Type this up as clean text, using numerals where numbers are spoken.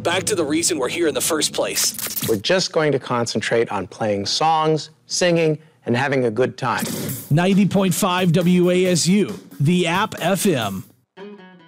back to the reason we're here in the first place. We're just going to concentrate on playing songs, singing, and having a good time. 90.5 WASU, the app FM.